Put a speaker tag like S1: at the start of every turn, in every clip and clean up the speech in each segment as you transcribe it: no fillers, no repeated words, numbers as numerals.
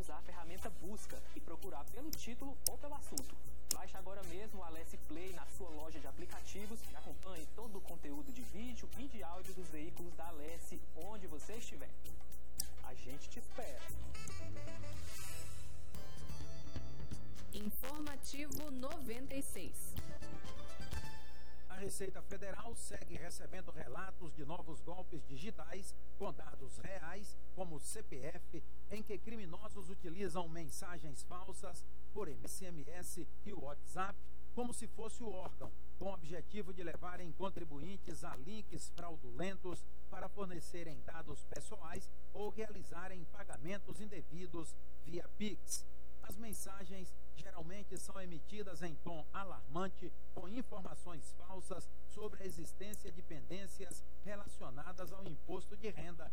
S1: usar a ferramenta Busca e procurar pelo título ou pelo assunto. Baixe agora mesmo o Alesse Play na sua loja de aplicativos e acompanhe todo o conteúdo de vídeo e de áudio dos veículos da Alesse onde você estiver. A gente te espera.
S2: Informativo 96.
S3: A Receita Federal segue recebendo relatos de novos golpes digitais com dados reais, como CPF, em que criminosos utilizam mensagens falsas por SMS e WhatsApp, como se fosse o órgão, com o objetivo de levarem contribuintes a links fraudulentos para fornecerem dados pessoais ou realizarem pagamentos indevidos via Pix. As mensagens geralmente são emitidas em tom alarmante, com informações falsas sobre a existência de pendências relacionadas ao Imposto de Renda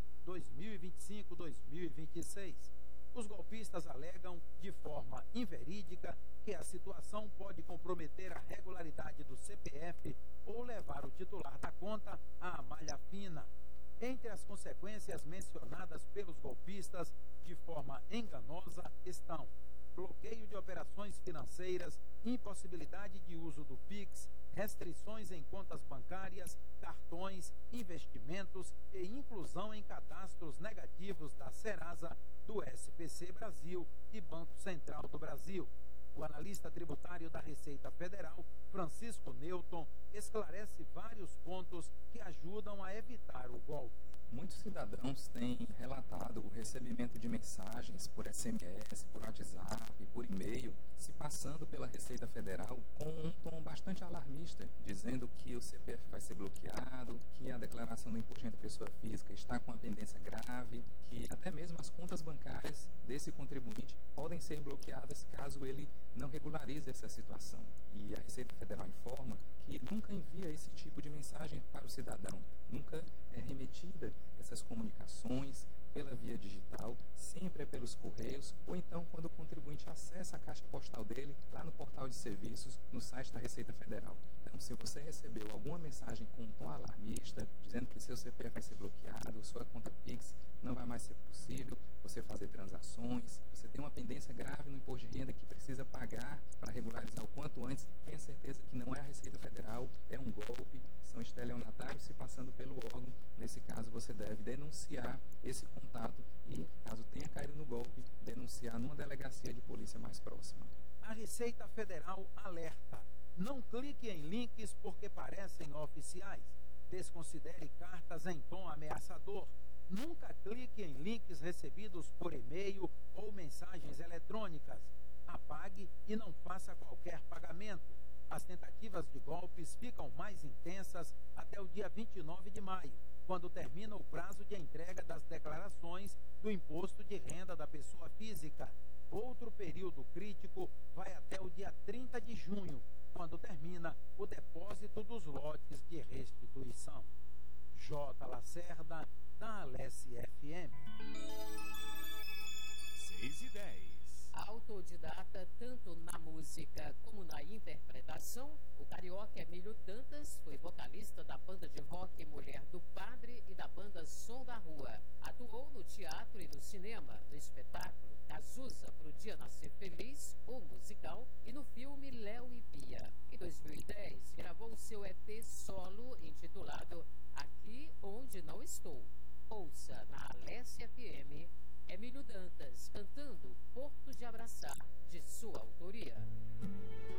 S3: 2025-2026. Os golpistas alegam, de forma inverídica, que a situação pode comprometer a regularidade do CPF ou levar o titular da conta à malha fina. Entre as consequências mencionadas pelos golpistas de forma enganosa estão bloqueio de operações financeiras, impossibilidade de uso do Pix, restrições em contas bancárias, cartões, investimentos e inclusão em cadastros negativos da Serasa, do SPC Brasil e Banco Central do Brasil. O analista tributário da Receita Federal, Francisco Newton, esclarece vários pontos que ajudam a evitar o golpe.
S4: Muitos cidadãos têm relatado o recebimento de mensagens por SMS, por WhatsApp, por e-mail, se passando pela Receita Federal com um tom bastante alarmista, dizendo que o CPF vai ser bloqueado, que a declaração do imposto de renda da pessoa física está com uma pendência grave, que até mesmo as contas bancárias desse contribuinte podem ser bloqueadas caso ele não regularize essa situação. E a Receita Federal informa que nunca envia esse tipo de mensagem para o cidadão, nunca é remetida essas comunicações pela via digital, sempre é pelos correios, ou então quando o contribuinte acessa a caixa postal dele lá no portal de serviços, no site da Receita Federal. Então, se você recebeu alguma mensagem com um tom alarmista, dizendo que seu CPF vai ser bloqueado, sua conta Pix não vai mais ser possível você fazer transações, você tem uma pendência grave no imposto de renda que precisa pagar para regularizar o quanto antes, tenha certeza que não é a Receita Federal, é um golpe, são estelionatários se passando pelo órgão. Nesse caso, você deve denunciar esse contato e, caso tenha caído no golpe, denunciar numa delegacia de polícia mais próxima.
S3: A Receita Federal alerta: não clique em links porque parecem oficiais. Desconsidere cartas em tom ameaçador. Nunca clique em links recebidos por e-mail ou mensagens eletrônicas. Apague e não faça qualquer pagamento. As tentativas de golpes ficam mais intensas até o dia 29 de maio, quando termina o prazo de entrega das declarações do Imposto de Renda da Pessoa Física. Outro período crítico vai até o dia 30 de junho, quando termina o depósito dos lotes de restituição. J. Lacerda, da Alesse FM.
S5: 6:10.
S2: Autodidata tanto na música como na interpretação, o carioca Emílio Dantas foi vocalista da banda de rock Mulher do Padre e da banda Som da Rua. Atuou no teatro e no cinema, no espetáculo Cazuza pro Dia Nascer Feliz, o musical, e no filme Léo e Bia. Em 2010, gravou seu EP solo intitulado Aqui Onde Não Estou. Ouça na Alesse FM, Emílio Dantas cantando